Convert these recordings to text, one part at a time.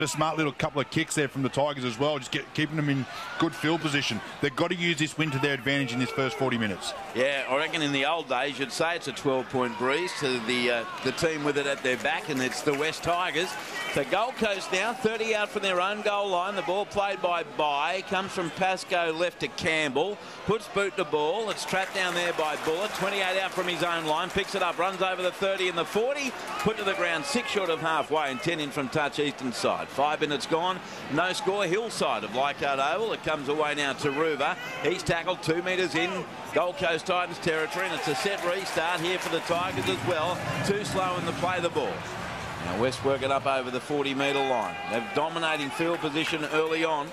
A smart little couple of kicks there from the Tigers as well, just keeping them in good field position. They've got to use this win to their advantage in this first 40 minutes. Yeah, I reckon in the old days you'd say it's a 12-point breeze to the team with it at their back, and it's the West Tigers. So Gold Coast now 30 out from their own goal line. The ball played by comes from Pascoe left to Campbell, puts boot to ball. It's trapped down there by Buller. 28 out from his own line, picks it up, runs over the 30 and the 40, put to the ground 6 short of halfway and 10 in from touch eastern side. 5 minutes gone, no score. Hillside of Leichhardt Oval. It comes away now to Ruva. He's tackled 2 metres in Gold Coast Titans territory, and it's a set restart here for the Tigers as well. Too slow in the play the ball. Now West working up over the 40-metre line. They're dominating field position early on.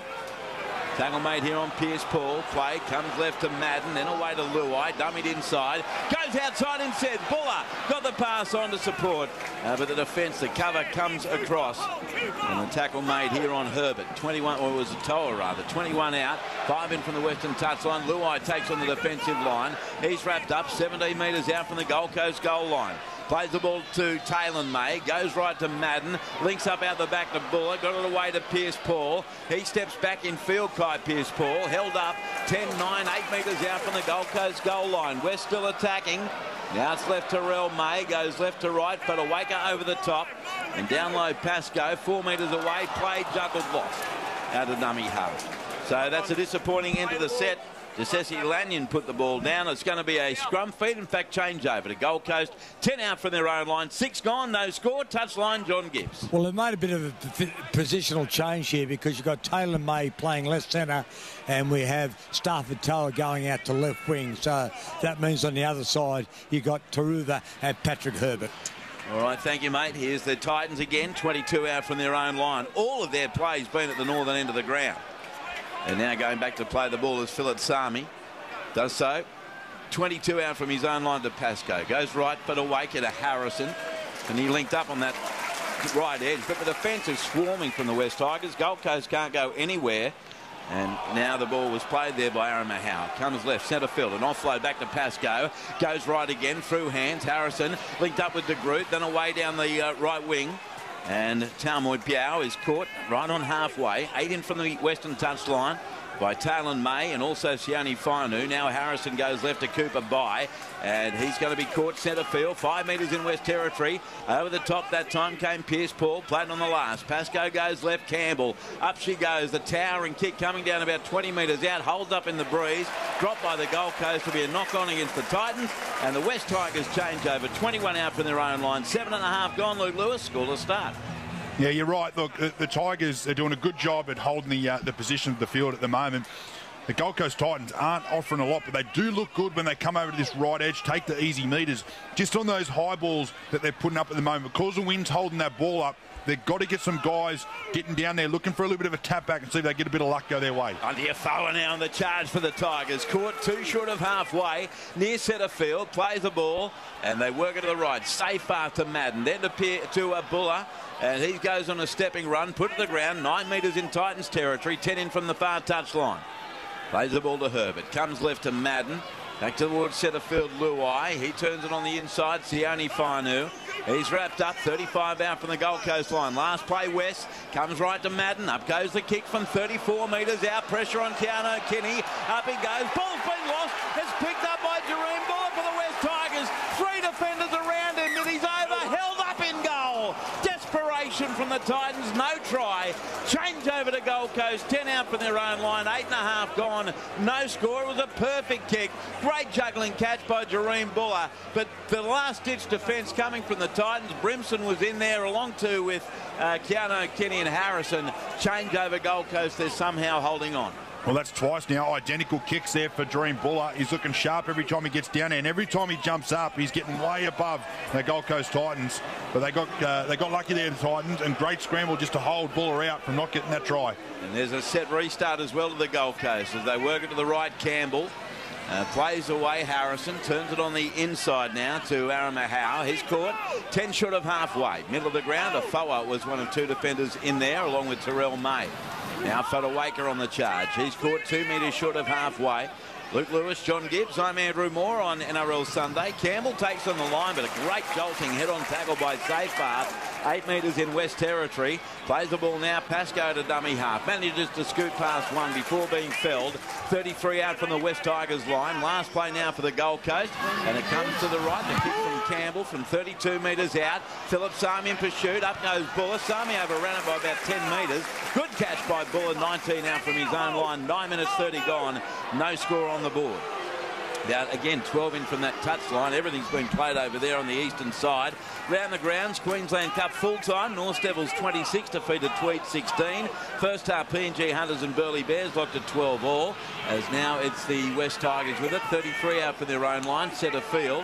Tackle made here on Pierce Paul. Play comes left to Madden, then away to Luai. Dummied inside. Goes outside instead. Buller got the pass on to support. But the defence, the cover comes across. And the tackle made here on Herbert. 21, or it was a Toa rather. 21 out. 5 in from the western touchline. Luai takes on the defensive line. He's wrapped up 17 metres out from the Gold Coast goal line. Plays the ball to Taylor May, goes right to Madden, links up out the back to Buller, got it away to Pierce Paul. He steps back in field, Kai Pierce Paul, held up 10-9, 8 metres out from the Gold Coast goal line. West still attacking. Now it's left to Terrell May, goes left to right, but Awaker over the top. And down low Pascoe, 4 metres away, played, juggled, lost out of dummy half. So that's a disappointing end to the set. Jesse Lanyon put the ball down. It's going to be a scrum feed, in fact, change over to Gold Coast. 10 out from their own line, 6 gone, no score. Touchline, John Gibbs. Well, they've made a bit of a positional change here because you've got Taylor May playing left centre and we have Stafford Toa going out to left wing. So that means on the other side you've got Taruva and Patrick Herbert. All right, thank you, mate. Here's the Titans again, 22 out from their own line. All of their plays been at the northern end of the ground. And now going back to play the ball is Philip Sami. Does so. 22 out from his own line to Pascoe. Goes right, but Awaker to Harrison. And he linked up on that right edge. But the defence is swarming from the West Tigers. Gold Coast can't go anywhere. And now the ball was played there by Aaron Mahau. Comes left, centre field. An offload back to Pascoe. Goes right again, through hands. Harrison linked up with De Groot. Then away down the right wing. And Taumoy Piao is caught right on halfway. 8 in from the western touchline by Taylor May and also Sione Fainu. Now Harrison goes left to Cooper By, and he's going to be caught centre field. 5 metres in West Territory. Over the top that time came Pierce Paul, played on the last. Pascoe goes left, Campbell. Up she goes. The towering kick coming down about 20 metres out. Holds up in the breeze. Dropped by the Gold Coast to be a knock-on against the Titans. And the West Tigers change over. 21 out from their own line. 7.5 gone, Luke Lewis. Scoreless start. Yeah, you're right. Look, the Tigers are doing a good job at holding the position of the field at the moment. The Gold Coast Titans aren't offering a lot, but they do look good when they come over to this right edge, take the easy metres. Just on those high balls that they're putting up at the moment, because the wind's holding that ball up, they've got to get some guys getting down there looking for a little bit of a tap back and see if they get a bit of luck go their way. Ondiafoa now on the charge for the Tigers. Caught 2 short of halfway, near centre field, plays the ball, and they work it to the right. Safe after Madden, then to Buller. And he goes on a stepping run, put to the ground, 9 metres in Titans territory, 10 in from the far touchline. Plays the ball to Herbert, comes left to Madden, back towards centre field Luai. He turns it on the inside, Sione Fainu. He's wrapped up, 35 out from the Gold Coast line. Last play West, comes right to Madden. Up goes the kick from 34 metres out. Pressure on Keanu Kinney. Up he goes. Ball's been lost. It's picked up by Jerome Buller for the West Tigers. 3 defenders around him, and he's over. Held up in goal. Desperation from the Titans. No try. Change over to Gold Coast. 10 out from their own line. 8.5 gone. No score. It was a perfect kick. Great juggling catch by Jerome Buller. But the last-ditch defence coming from the Titans. Brimson was in there along to with Keanu Kinney and Harrison. Change over Gold Coast. They're somehow holding on. Well, that's twice now. Identical kicks there for Dream Buller. He's looking sharp every time he gets down there, and every time he jumps up, he's getting way above the Gold Coast Titans. But they got lucky there, the Titans, and great scramble just to hold Buller out from not getting that try. And there's a set restart as well to the Gold Coast as they work it to the right. Campbell plays away Harrison, turns it on the inside now to Aaron Mahau. He's caught 10 short of halfway. Middle of the ground, Afoa was one of 2 defenders in there along with Terrell May. Now Fodawaker on the charge. He's caught 2 metres short of halfway. Luke Lewis, John Gibbs. I'm Andrew Moore on NRL Sunday. Campbell takes on the line, but a great jolting head-on tackle by Safepath. 8 metres in West Territory. Plays the ball now. Pascoe to dummy half. Manages to scoot past one before being felled. 33 out from the West Tigers line. Last play now for the Gold Coast. And it comes to the right. The kick from Campbell from 32 metres out. Philip Sami in pursuit. Up goes Buller. Sami overran it by about 10 metres. Good catch by Buller. 19 out from his own line. 9 minutes 30 gone. No score on the board. About, again, 12 in from that touchline. Everything's been played over there on the eastern side. Round the grounds, Queensland Cup full-time. North Devils 26, defeated Tweed 16. First half, PNG Hunters and Burleigh Bears locked at 12 all. As now it's the West Tigers with it. 33 out for their own line, centre field.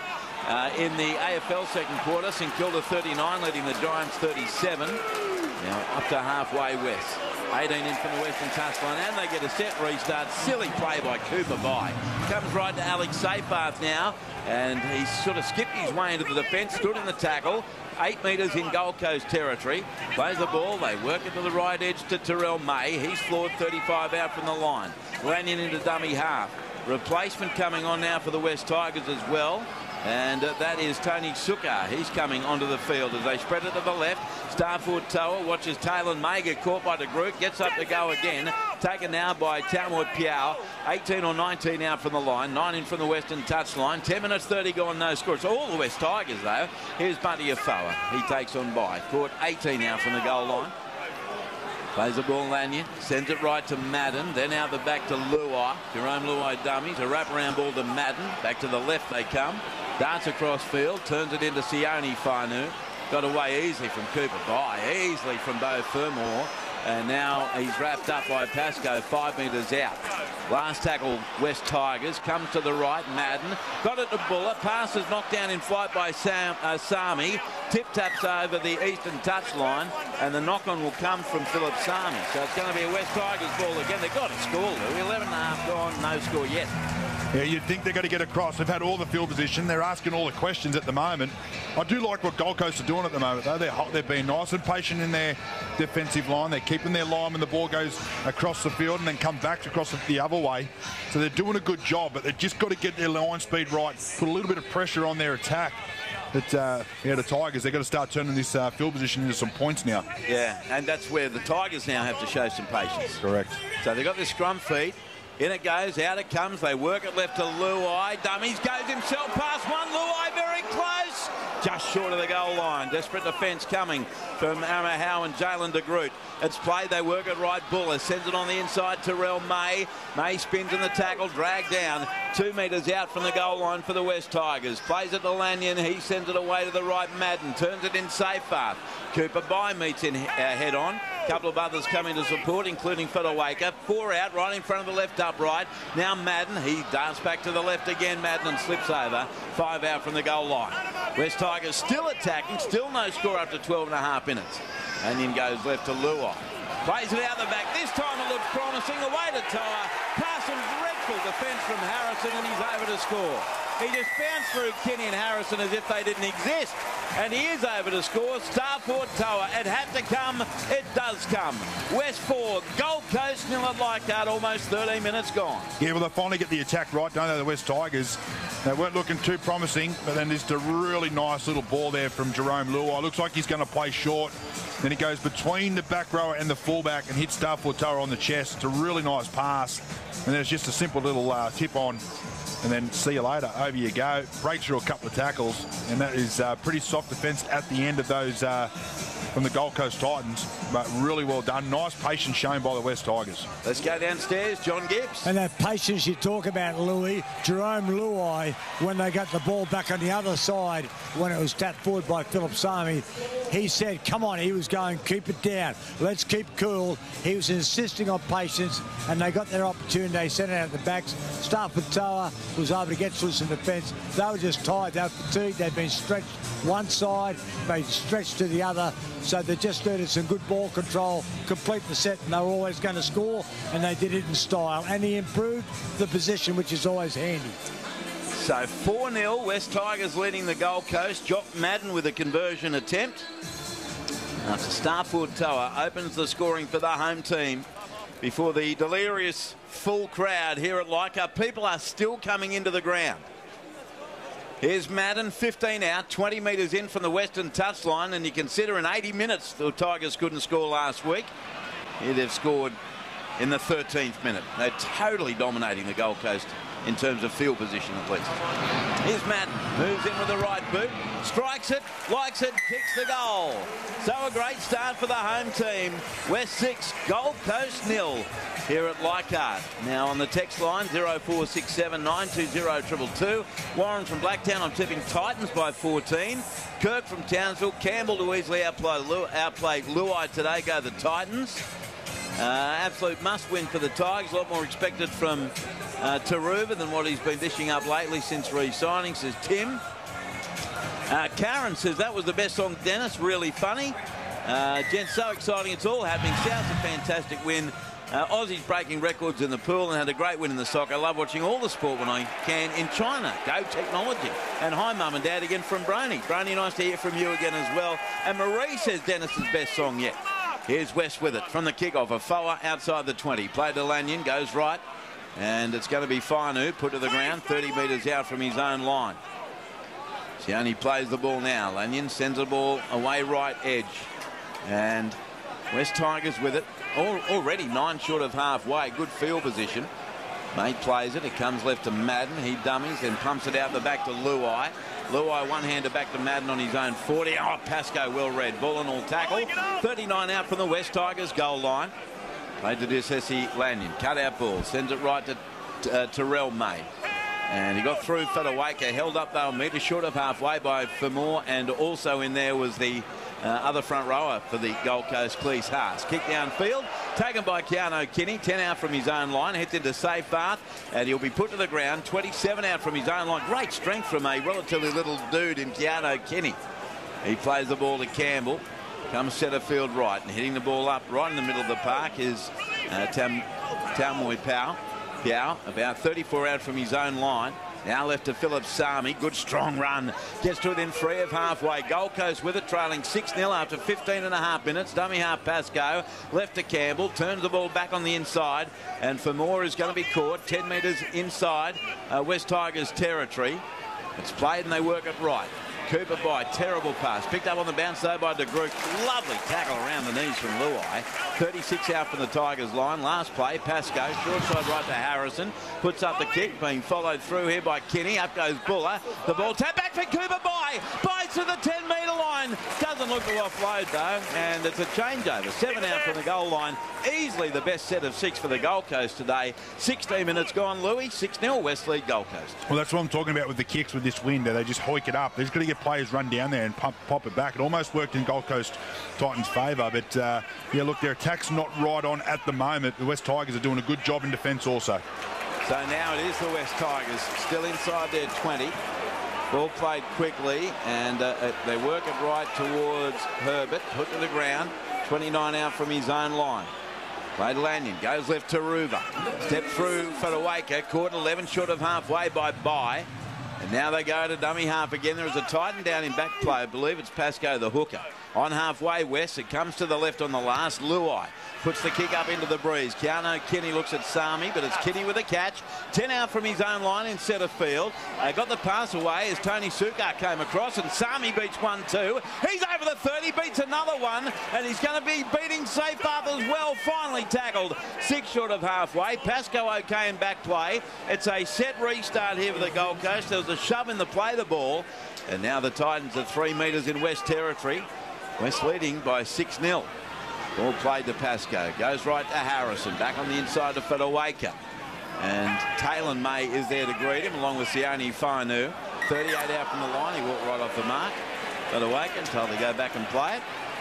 In the AFL second quarter, St Kilda 39, leading the Giants 37. Now up to halfway west. 18 in from the western touchline, and they get a set restart. Silly play by Cooper Bai. Comes right to Alex Seyfarth now, and he sort of skipped his way into the defence, stood in the tackle. 8 metres in Gold Coast territory. Plays the ball. They work it to the right edge to Terrell May. He's floored 35 out from the line. Lanyon into dummy half. Replacement coming on now for the West Tigers as well. And that is Tony Sukkar. He's coming onto the field as they spread it to the left. Starford Toa watches Taylor May get caught by the group. Gets up to go again. Taken now by Tamworth Piao. 18 or 19 out from the line. 9 in from the western touchline. 10 minutes 30 gone, no score. It's all the West Tigers though. Here's Bunty Afoa. He takes on by. Caught 18 out from the goal line. Plays the ball, Lanyon. Sends it right to Madden. Then out the back to Luai. Jerome Luai dummies. A wraparound ball to Madden. Back to the left they come. Darts across field. Turns it into Sione Whanu. Got away easily from Cooper Bai. Easily from Beau Fermor. And now he's wrapped up by Pascoe 5 metres out. Last tackle, West Tigers. Comes to the right, Madden. Got it to Buller. Pass is knocked down in flight by Sami. Tip-taps over the eastern touchline. And the knock-on will come from Philip Sami. So it's going to be a West Tigers ball again. They've got to score, Lou. 11.5 gone, no score yet. Yeah, you'd think they're going to get across. They've had all the field position. They're asking all the questions at the moment. I do like what Gold Coast are doing at the moment, though. They've been nice and patient in their defensive line. They're keeping their line when the ball goes across the field and then come back across the other way. So they're doing a good job, but they've just got to get their line speed right, put a little bit of pressure on their attack. But, the Tigers, they've got to start turning this field position into some points now. Yeah, and that's where the Tigers now have to show some patience. Correct. So they've got this scrum feed. In it goes, out it comes. They work it left to Luai. Dummies, goes himself past one. Luai very close. Just short of the goal line. Desperate defence coming from Amahau and Jalen de Groot. It's played. They work it right. Buller sends it on the inside. Terrell May. May spins in the tackle. Dragged down. 2 metres out from the goal line for the West Tigers. Plays it to Lanyon. He sends it away to the right. Madden turns it in Seyfarth. Cooper Bai meets in head on. A couple of others coming to support, including Fittlewaker. 4 out, right in front of the left upright. Now Madden. He darts back to the left again. Madden and slips over. 5 out from the goal line. West Tigers still attacking. Still no score after 12.5 minutes. Lanyon goes left to Luai. Plays it out the back. This time it looks promising. Away to Toa. Pass some dreadful defence from Harrison, and he's over to score. He just bounced through Kenny and Harrison as if they didn't exist. And he is over to score. Starford Toa. It had to come. It does come. West 4. Gold Coast nil at Leichhardt. Almost 13 minutes gone. Yeah, well, they finally get the attack right, don't they, the West Tigers? They weren't looking too promising, but then just a really nice little ball there from Jerome Luai. Looks like he's going to play short. Then he goes between the back rower and the fullback and hits Starford Toa on the chest. It's a really nice pass. And then it's just a simple little tip on. And then see you later. Over you go. Breaks through a couple of tackles. And that is pretty soft defence at the end of those from the Gold Coast Titans. But really well done. Nice patience shown by the West Tigers. Let's go downstairs. John Gibbs. And that patience you talk about, Louis. Jerome Luai, when they got the ball back on the other side, when it was tapped forward by Philip Sami, he said, come on, he was going, keep it down. Let's keep cool. He was insisting on patience, and they got their opportunity. They sent it out the backs. Starford Toa was able to get through some defence. They were just tired. They were fatigued. They'd been stretched one side, they stretched to the other. So they just needed some good ball control, complete the set, and they were always going to score, and they did it in style. And he improved the position, which is always handy. So 4-0, West Tigers leading the Gold Coast. Jock Madden with a conversion attempt. After Starford Toa opens the scoring for the home team before the delirious full crowd here at Leichhardt. People are still coming into the ground. Here's Madden, 15 out, 20 metres in from the western touchline, and you consider in 80 minutes the Tigers couldn't score last week. Here they've scored in the 13th minute. They're totally dominating the Gold Coast in terms of field position at least. Here's Madden, moves in with the right boot, strikes it, likes it, kicks the goal. So a great start for the home team. West 6, Gold Coast 0 here at Leichhardt. Now on the text line 0467 920 222. Warren from Blacktown, I'm tipping Titans by 14. Kirk from Townsville, Campbell to easily outplay Luai today, go the Titans. Absolute must win for the Tigers. A lot more expected from Taruva than what he's been dishing up lately since re-signing, says Tim. Karen says that was the best song, Dennis. Really funny. Jen, so exciting. It's all happening. South's a fantastic win. Aussies breaking records in the pool and had a great win in the soccer. I love watching all the sport when I can in China. Go technology. And hi, Mum and Dad, again from Brony. Brony, nice to hear from you again as well. And Marie says Dennis's best song yet. Here's West with it from the kickoff. Afoa outside the 20. Played to Lanyon, goes right. And it's going to be Fainu, put to the ground, 30 metres out from his own line. Sione plays the ball now. Lanyon sends the ball away right edge. And West Tigers with it. Already 9 short of halfway. Good field position. Mate plays it. It comes left to Madden. He dummies and pumps it out the back to Luai. Luai one-hander back to Madden on his own 40. Oh, Pascoe well read. Ball and all tackle. 39 out from the West Tigers goal line. Played to Dissesi Lanyon. Cut out ball. Sends it right to Terrell May. And he got through Fedawaka. Held up though a metre short of halfway by Fermor. And also in there was the other front rower for the Gold Coast, Cleese Haas. Kick downfield, taken by Keanu Kinney. 10 out from his own line, heads into safe path, and he'll be put to the ground. 27 out from his own line. Great strength from a relatively little dude in Keanu Kinney. He plays the ball to Campbell. Comes centre field right, and hitting the ball up right in the middle of the park is Taumoi Pau. Piao, about 34 out from his own line. Now left to Philip Sami. Good strong run. Gets to within 3 of halfway. Gold Coast with it, trailing 6-0 after 15.5 minutes. Dummy half Pascoe. Left to Campbell. Turns the ball back on the inside. And Fermor is going to be caught 10 metres inside West Tigers territory. It's played and they work it right. Cooper by, terrible pass. Picked up on the bounce though by De Groot. Lovely tackle around the knees from Luai. 36 out from the Tigers line. Last play, Pascoe, short side right to Harrison. Puts up the kick, being followed through here by Kinney. Up goes Buller. The ball tapped back for Cooper by. Buys to the 10-metre line. Doesn't look to offload though. And it's a changeover. 7 out from the goal line. Easily the best set of 6 for the Gold Coast today. 16 minutes gone, Louis. 6-0 West League Gold Coast. Well, that's what I'm talking about with the kicks with this wind. They just hoik it up. They're just going to get players run down there and pop it back. It almost worked in Gold Coast Titans' favour, but yeah, look, their attack's not right on at the moment. The West Tigers are doing a good job in defence also. So now it is the West Tigers still inside their 20. Ball played quickly, and they work it right towards Herbert. Put to the ground. 29 out from his own line. Played Lanyon, goes left to Ruva. Step through Fedawaka, caught 11 short of halfway by. And now they go to dummy half again. There is a Titan down in back play. I believe it's Pascoe the hooker. On halfway west, it comes to the left on the last. Luai puts the kick up into the breeze. Keanu Kinney looks at Sami, but it's Kinney with a catch. 10 out from his own line in centre field. Got the pass away as Tony Sukar came across, and Sami beats 1-2. He's over the 30, beats another one, and he's going to be beating safe path as well. Finally tackled 6 short of halfway. Pascoe okay in back play. It's a set restart here for the Gold Coast. There was a shove in the play the ball, and now the Titans are 3 metres in West territory. West leading by 6-0. Ball played to Pascoe. Goes right to Harrison. Back on the inside to Fedawaka. And Taylor May is there to greet him along with Sione Fainu. 38 out from the line. He walked right off the mark. Fedawaka told to go back and play it.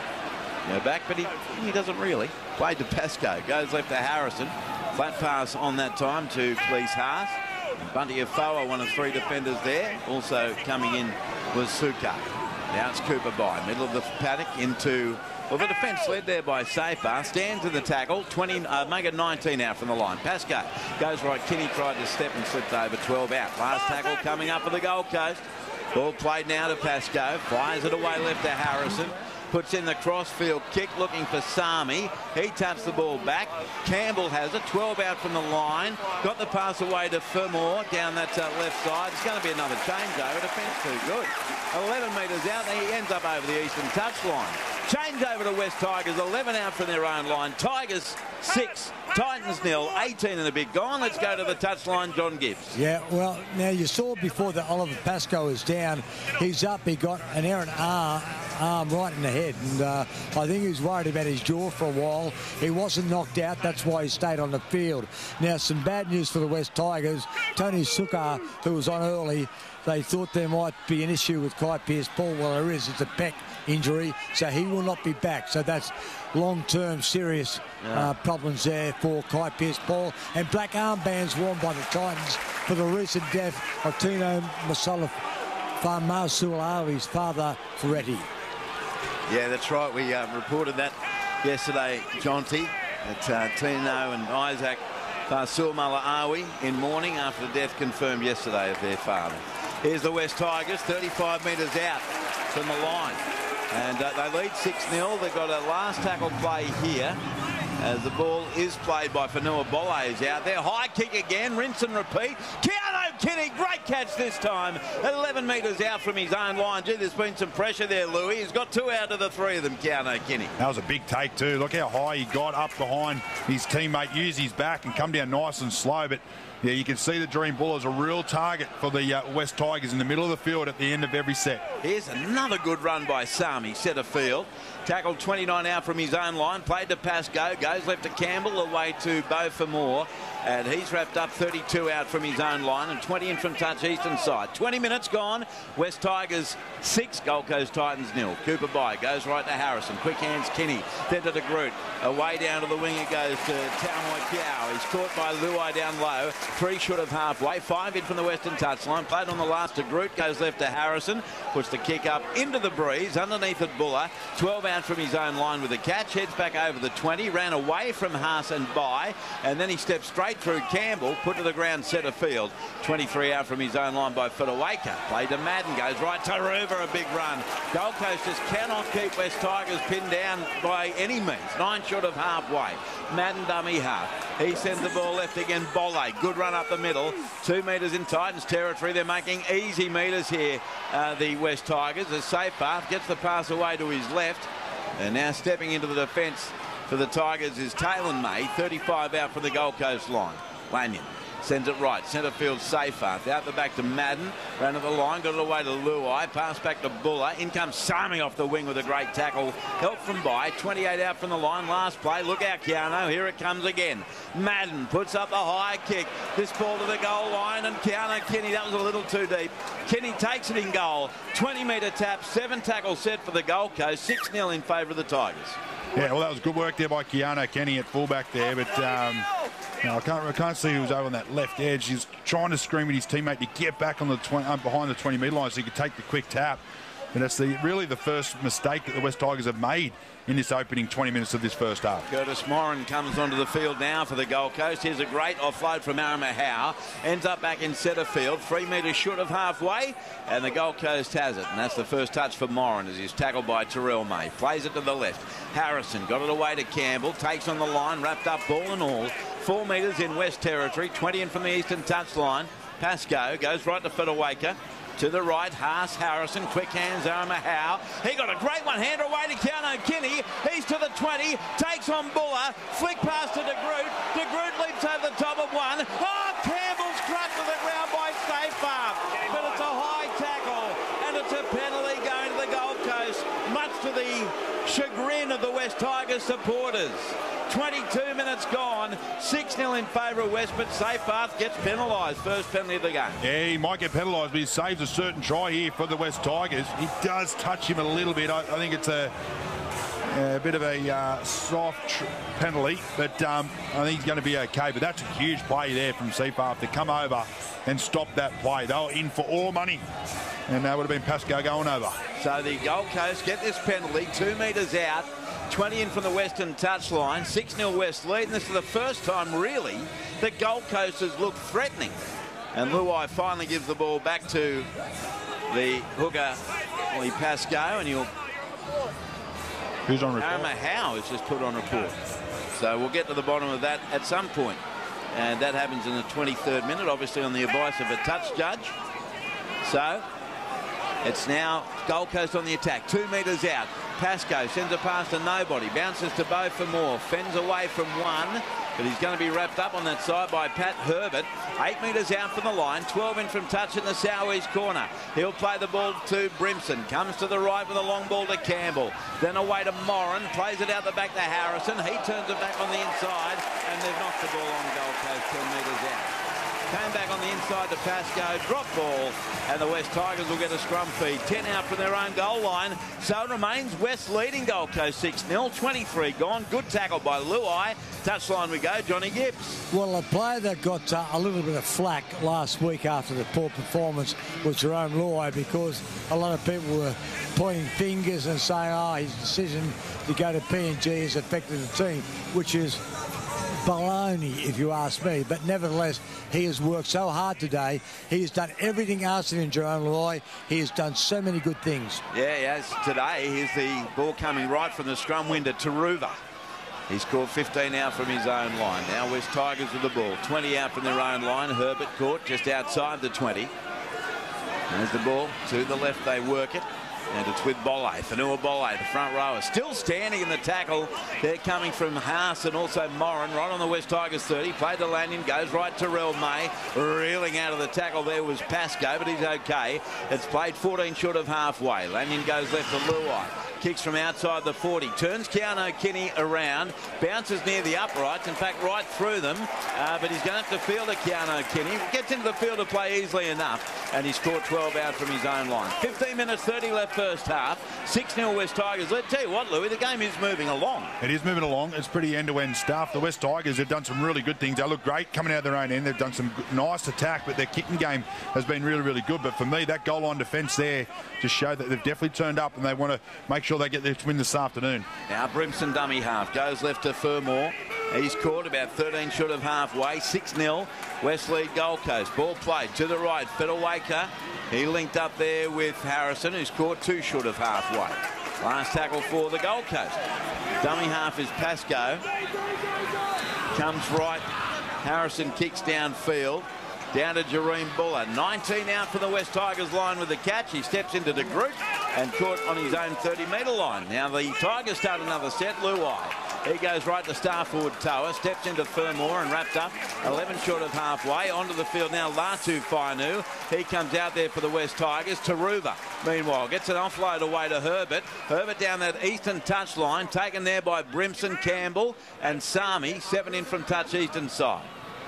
Go back, but he doesn't really. Played to Pascoe. Goes left to Harrison. Flat pass on that time to Cleese Haas. And Bunty Afoa, one of 3 defenders there. Also coming in was Sukar. Now it's Cooper by, middle of the paddock into, well, the defence led there by Safer. Stands in the tackle, 20, make it 19 out from the line. Pascoe goes right. Kinney tried to step and slipped over, 12 out. Last tackle coming up for the Gold Coast. Ball played now to Pascoe. Fires it away left to Harrison. puts in the crossfield kick looking for Sami. He taps the ball back. Campbell has it, 12 out from the line. Got the pass away to Fermor down that left side. It's going to be another changeover. Defence too good. 11 metres out, and he ends up over the eastern touchline. Change over to West Tigers, 11 out from their own line. Tigers 6, Titans 0, 18 and a bit gone. Let's go to the touchline, John Gibbs. Yeah, well, now you saw before that Oliver Pascoe is down. He's up, he got an errant arm right in the head, and I think he was worried about his jaw for a while. He wasn't knocked out, that's why he stayed on the field. Now, some bad news for the West Tigers. Tony Sukkar, who was on early, they thought there might be an issue with Kai Pearce-Paul. Well, there is. It's a pec injury, so he will not be back. So that's long-term serious problems there for Kai Pearce-Paul. And black armbands worn by the Titans for the recent death of Tino Masualawi's father, Ferretti. Yeah, that's right. We reported that yesterday, Jonty, that Tino and Isaac Fasul-Malaawi in mourning after the death confirmed yesterday of their father. Here's the West Tigers, 35 metres out from the line. And they lead 6-0. They've got a last tackle play here as the ball is played by Fanua Bolle is out there. High kick again, rinse and repeat. Keanu Kenny, great catch this time. 11 metres out from his own line. Gee, there's been some pressure there, Louis. He's got 2 out of the 3 of them, Keanu Kenny. That was a big take too. Look how high he got up behind his teammate, use his back and come down nice and slow. But yeah, you can see the Dream Bull as a real target for the West Tigers in the middle of the field at the end of every set. Here's another good run by Sami, centre field. Tackled 29 out from his own line, played to Pascoe, goes left to Campbell, away to Beau Fermor, and he's wrapped up 32 out from his own line and 20 in from touch eastern side. 20 minutes gone, West Tigers 6, Gold Coast Titans 0. Cooper Bye goes right to Harrison, quick hands Kenny, then to the Groot, away down to the wing it goes to Taumoi Kiao. He's caught by Luai down low, 3 short of halfway, 5 in from the western touchline, played on the last to Groot, goes left to Harrison, puts the kick up into the breeze, underneath at Buller, 12 out from his own line with a catch, heads back over the 20, ran away from Haas and Bye, and then he stepped straight through Campbell, put to the ground centre field. 23 out from his own line by Fotuaika. Played to Madden, goes right to Ruva, a big run. Gold Coast just cannot keep West Tigers pinned down by any means. 9 short of halfway. Madden dummy half. He sends the ball left again. Bolle, good run up the middle. 2 metres in Titans territory. They're making easy metres here, the West Tigers. A safe path, gets the pass away to his left. And now stepping into the defence for the Tigers is Taylor May, 35 out from the Gold Coast line. Lanyon sends it right, centre field Seyfarth, out the back to Madden, ran to the line, got it away to Luai, pass back to Buller, in comes Sami off the wing with a great tackle, help from Bye, 28 out from the line, last play, look out Keanu, here it comes again. Madden puts up the high kick, this ball to the goal line, and Keanu Kenny, that was a little too deep. Kenny takes it in goal, 20-metre tap, 7 tackle set for the Gold Coast, 6-0 in favour of the Tigers. Yeah, well, that was good work there by Keanu Kenny at fullback there, but I can't see who was over on that left edge. He's trying to scream at his teammate to get back on the behind the 20-metre line so he could take the quick tap. And that's really the first mistake that the West Tigers have made in this opening 20 minutes of this first half. Curtis Moran comes onto the field now for the Gold Coast. Here's a great offload from Arama Howe. Ends up back in centre field, 3 metres short of halfway, and the Gold Coast has it. And that's the first touch for Moran as he's tackled by Terrell May. Plays it to the left. Harrison got it away to Campbell. Takes on the line, wrapped up ball and all. 4 metres in West Territory, 20 in from the eastern touchline. Pascoe goes right to Fotuaika. To the right, Haas, Harrison, quick hands, Arama Howe. He got a great one-hander away to Keanu Kenny. He's to the 20, takes on Buller, flick pass to De Groot. De Groot leaps over the top of one. Oh, Campbell's crushed to the ground by Seyfarth. But it's a high tackle, and it's a penalty going to the Gold Coast, much to the chagrin of the West Tigers supporters. 22 minutes gone, 6-0 in favour of West, but Seyfarth gets penalised. First penalty of the game. Yeah, he might get penalised, but he saves a certain try here for the West Tigers. He does touch him a little bit. I think it's a bit of a soft penalty, but I think he's going to be okay. But that's a huge play there from Seyfarth to come over and stop that play. They were in for all money, and that would have been Pascoe going over. So the Gold Coast get this penalty, 2 metres out. 20 in from the western touchline, 6-0 West lead, and this is the first time really that Gold Coast has looked threatening. And Luai finally gives the ball back to the hooker, Pascoe, and he'll Who's on report? Arama Howe is just put on report. So we'll get to the bottom of that at some point. And that happens in the 23rd minute, obviously on the advice of a touch judge. So it's now Gold Coast on the attack. 2 metres out. Pascoe sends a pass to nobody. Bounces to Beau for more. Fends away from one. But he's going to be wrapped up on that side by Pat Herbert. 8 metres out from the line. 12 in from touch in the southeast corner. He'll play the ball to Brimson. Comes to the right with a long ball to Campbell. Then away to Moran. Plays it out the back to Harrison. He turns it back on the inside. And they've knocked the ball on Gold Coast 10 metres out. Came back on the inside to Pascoe, drop ball, and the West Tigers will get a scrum feed. 10 out from their own goal line. So it remains West leading Gold Coast 6-0. 23 gone. Good tackle by Luai. Touchline we go, Johnny Gibbs. Well, a player that got a little bit of flack last week after the poor performance was Jerome Luai, because a lot of people were pointing fingers and saying, oh, his decision to go to PNG has affected the team, which is baloney, if you ask me. But nevertheless, he has worked so hard today. He has done everything asked in Jerome Luai. He has done so many good things. Yeah, yes. Today, here's the ball coming right from the scrum window to Taruva. He scored 15 out from his own line. Now West Tigers with the ball. 20 out from their own line. Herbert caught just outside the 20. There's the ball. To the left, they work it. And it's with Bolle, Fanua Bolle, the front rower, still standing in the tackle. They're coming from Haas and also Moran, right on the West Tigers 30. Played to Lanyon, goes right to Terrell May. Reeling out of the tackle there was Pascoe, but he's okay. It's played 14 short of halfway. Lanyon goes left to Luai. Kicks from outside the 40. Turns Keanu Kinney around. Bounces near the uprights. In fact, right through them. But he's going to have to field a Keanu Kinney. Gets into the field to play easily enough. And he scored 12 out from his own line. 15 minutes 30 left first half. 6-0 West Tigers. Let's tell you what, Louis, the game is moving along. It is moving along. It's pretty end-to-end stuff. The West Tigers have done some really good things. They look great coming out of their own end. They've done some nice attack, but their kicking game has been really, really good. But for me, that goal line defence there just showed that they've definitely turned up and they want to make sure they get their win this afternoon. Now Brimson dummy half goes left to Fermor. He's caught about 13 short of halfway. 6-0 West lead Gold Coast. Ball played to the right. Federaker. He linked up there with Harrison, who's caught 2 short of halfway. Last tackle for the Gold Coast. Dummy half is Pascoe. Comes right. Harrison kicks downfield. Down to Jareem Buller. 19 out for the West Tigers line with the catch. He steps into the group and caught on his own 30-metre line. Now the Tigers start another set. Luai. He goes right to star forward Toa. Steps into Fermor and wrapped up. 11 short of halfway. Onto the field now Latu Fainu. He comes out there for the West Tigers. Taruva, meanwhile, gets an offload away to Herbert. Herbert down that eastern touch line. Taken there by Brimson, Campbell and Sami. 7 in from touch eastern side.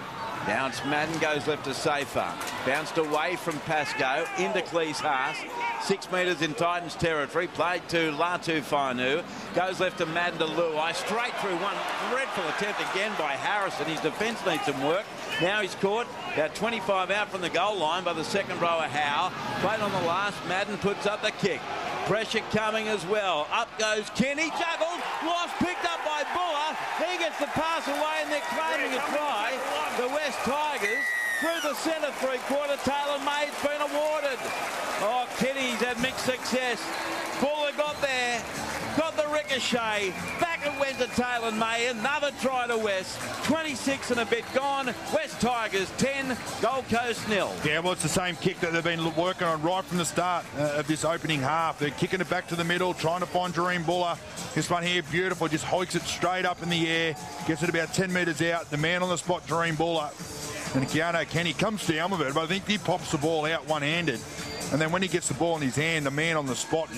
Now it's Madden, goes left to Safar. Bounced away from Pascoe into Cleese Haas. 6 metres in Titans territory. Played to Latu Fainu. Goes left to Madden to Luai. Straight through one. Dreadful attempt again by Harrison. His defence needs some work. Now he's caught about 25 out from the goal line by the second rower Howe. Played on the last. Madden puts up the kick. Pressure coming as well. Up goes Kenny. Juggled. Lost. Picked up by Buller. He gets the pass away and they're claiming a try. The West Tigers through the centre three-quarter. Taylor May's been awarded. Oh, Kenny's had mixed success. Buller got there. Got the ricochet. Back it went to Taylor May. Another try to West. 26 and a bit gone. West Tigers 10, Gold Coast 0. Yeah, well, it's the same kick that they've been working on right from the start of this opening half. They're kicking it back to the middle, trying to find Jareem Buller. This one here, beautiful. Just hoiks it straight up in the air. Gets it about 10 metres out. The man on the spot, Jareem Buller. And Keanu Kenny comes down with it, but I think he pops the ball out one-handed. And then when he gets the ball in his hand, the man on the spot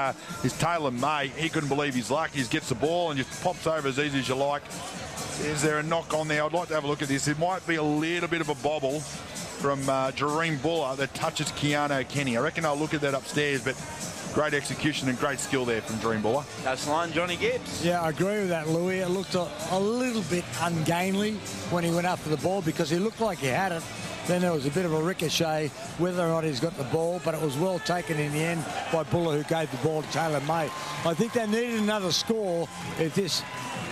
is Taylor May. He couldn't believe his luck. He gets the ball and just pops over as easy as you like. Is there a knock on there? I'd like to have a look at this. It might be a little bit of a bobble from Jareem Buller that touches Keanu Kenny. I reckon I'll look at that upstairs, but great execution and great skill there from Jareem Buller. That's line, Johnny Gibbs. Yeah, I agree with that, Louis. It looked a little bit ungainly when he went after the ball because he looked like he had it. Then there was a bit of a ricochet, whether or not he's got the ball, but it was well taken in the end by Buller, who gave the ball to Taylor May. I think they needed another score if this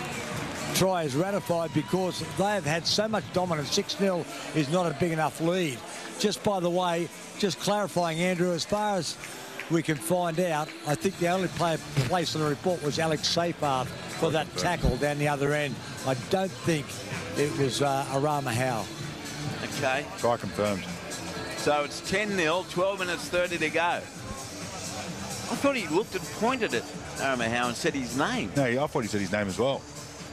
try is ratified because they have had so much dominance. 6-0 is not a big enough lead. Just by the way, just clarifying, Andrew, as far as we can find out. I think the only player placed on the report was Alex Seyfarth for that tackle down the other end. I don't think it was Arama Howe. Okay. Try confirmed. So it's 10-0, 12 minutes 30 to go. I thought he looked and pointed at Arama Howe and said his name. No, I thought he said his name as well.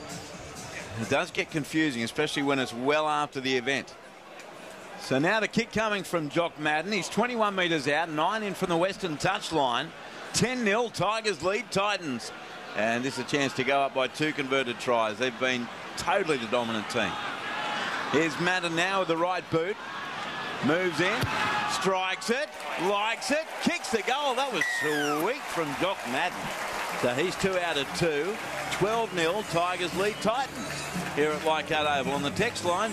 It does get confusing, especially when it's well after the event. So now the kick coming from Jock Madden. He's 21 metres out, 9 in from the western touchline. 10-0, Tigers lead Titans. And this is a chance to go up by 2 converted tries. They've been totally the dominant team. Here's Madden now with the right boot. Moves in, strikes it, likes it, kicks the goal. That was sweet from Jock Madden. So he's 2 out of 2. 12-0, Tigers lead Titans here at Leichhardt Oval. On the text line,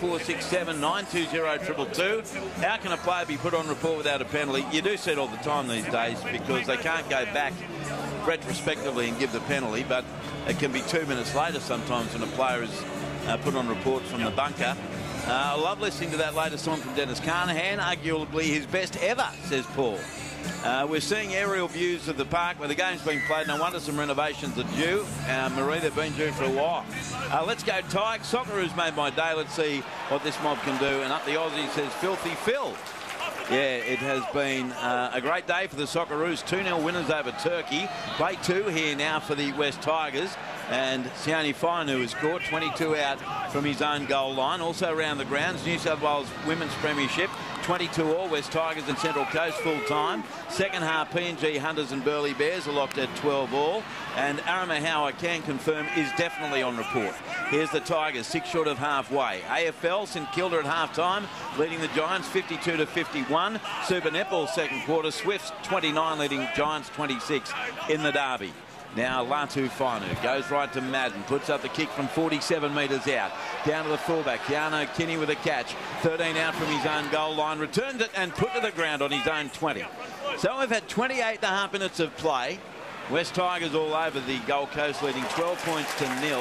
0467 920 222. How can a player be put on report without a penalty? You do see it all the time these days because they can't go back retrospectively and give the penalty, but it can be 2 minutes later sometimes when a player is put on report from the bunker. I love listening to that latest song from Dennis Carnahan, arguably his best ever, says Paul. We're seeing aerial views of the park where the game's being played. No wonder some renovations are due. Marie, they've been due for a while. Let's go Tigers. Socceroos made my day. Let's see what this mob can do. And up the Aussie says Filthy Phil. Yeah, it has been a great day for the Socceroos. 2-0 winners over Turkey. Play 2 here now for the West Tigers. And Sione Fainu has scored 22 out from his own goal line. Also around the grounds, New South Wales Women's Premiership. 22 all, West Tigers and Central Coast full time. Second half, PNG Hunters and Burleigh Bears are locked at 12 all. And Arama Howe, I can confirm, is definitely on report. Here's the Tigers, 6 short of halfway. AFL, St Kilda at half-time, leading the Giants 52 to 51. Super Netball second quarter, Swifts 29 leading Giants 26 in the derby. Now Latu Fainu goes right to Madden, puts up the kick from 47 metres out. Down to the fullback, Keanu Kinney with a catch. 13 out from his own goal line, returns it and put to the ground on his own 20. So we've had 28.5 minutes of play. West Tigers all over the Gold Coast, leading 12 points to 0.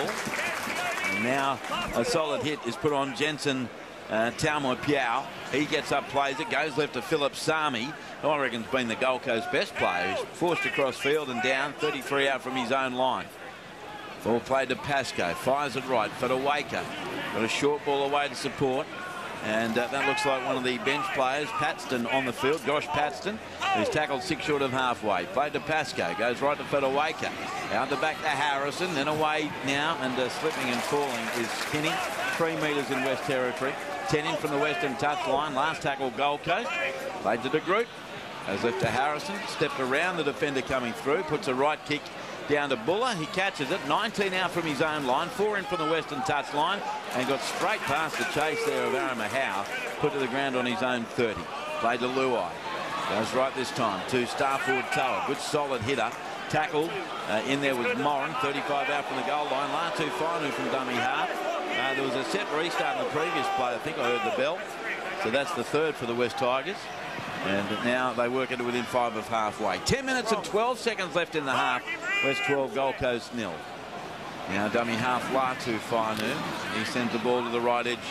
And now a solid hit is put on Jensen Taumoi Piao. He gets up, plays it, goes left to Philip Sami. I reckon has been the Gold Coast best player. He's forced across field and down, 33 out from his own line. Ball played to Pascoe, fires it right for Waker. Got a short ball away to support. And that looks like one of the bench players, Paxton, on the field. Josh Paxton, who's tackled 6 short of halfway. Played to Pascoe, goes right to Fedorwaker. Out the back to Harrison, then away now, and slipping and falling is Kinney. 3 metres in West Territory. 10 in from the western touchline. Last tackle, Gold Coast. Played to De Groot. Goes left to Harrison. Stepped around the defender coming through. Puts a right kick down to Buller. He catches it. 19 out from his own line. 4 in from the western touchline. And got straight past the chase there of Arama Howe. Put to the ground on his own 30. Played to Luai. Goes right this time to Starford Tower. Good solid hitter. Tackled in there was Moran. 35 out from the goal line. Latu Fainu from dummy half. There was a set restart in the previous play. I think I heard the bell. So that's the third for the West Tigers. And now they work it within 5 of halfway. 10 minutes and 12 seconds left in the half. West 12, Gold Coast 0. Now dummy half Latu Fainu. He sends the ball to the right edge.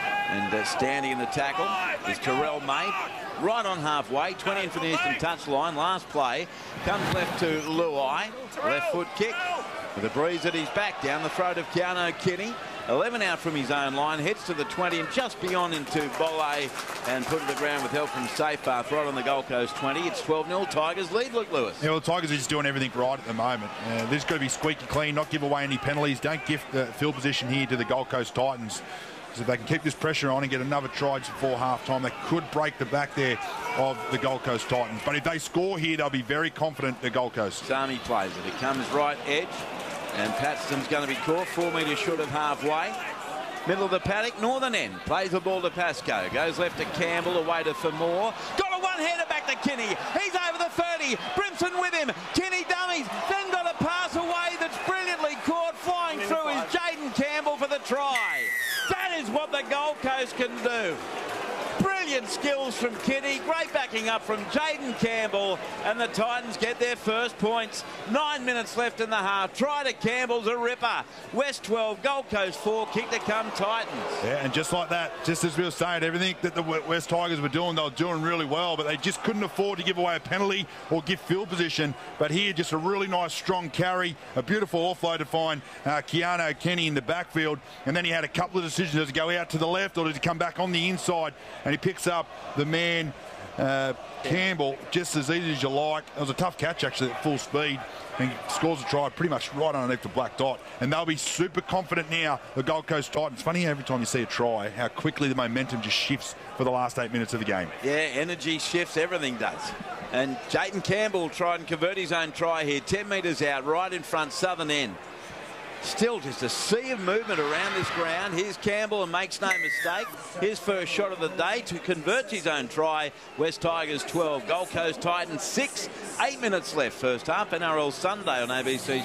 And standing in the tackle is Terrell May. Right on halfway. 20 in from the eastern touchline. Last play. Comes left to Luai. Left foot kick. With a breeze at his back. Down the throat of Keanu Kinney. 11 out from his own line, heads to the 20 and just beyond into Bolle and put to the ground with help from Seyfarth right on the Gold Coast 20. It's 12-0 Tigers lead, Luke Lewis. Yeah, well, the Tigers are just doing everything right at the moment. This has got to be squeaky clean, not give away any penalties. Don't gift the field position here to the Gold Coast Titans. So if they can keep this pressure on and get another try just before half-time, they could break the back there of the Gold Coast Titans. But if they score here, they'll be very confident, the Gold Coast. Sami plays it. It comes right edge. And Paxton's going to be caught 4 metres short of halfway. Middle of the paddock, northern end. Plays the ball to Pascoe. Goes left to Campbell, away to Famore. Got a one-hander back to Kinney. He's over the 30. Brimson with him. Kinney dummies. Then got a pass away that's brilliantly caught. Flying through is Jaden Campbell for the try. That is what the Gold Coast can do. Brilliant. Brilliant skills from Kitty. Great backing up from Jaden Campbell. And the Titans get their first points. 9 minutes left in the half. Try to Campbell's a ripper. West 12, Gold Coast 4. Kick to come Titans. Yeah, and just like that, just as we were saying, everything that the West Tigers were doing, they were doing really well, but they just couldn't afford to give away a penalty or give field position. But here, just a really nice, strong carry, a beautiful offload to find Keanu Kenny in the backfield. And then he had a couple of decisions. Does he go out to the left or does he come back on the inside? And he picks up the man, Campbell, just as easy as you like. It was a tough catch, actually, at full speed. And he scores a try pretty much right underneath the black dot. And they'll be super confident now, the Gold Coast Titans. Funny how every time you see a try, how quickly the momentum just shifts for the last 8 minutes of the game. Yeah, energy shifts, everything does. And Jaden Campbell tried and convert his own try here. 10 metres out, right in front, southern end. Still just a sea of movement around this ground. Here's Campbell and makes no mistake. His first shot of the day to convert his own try. West Tigers 12, Gold Coast Titans 6. 8 minutes left first half. NRL Sunday on ABC.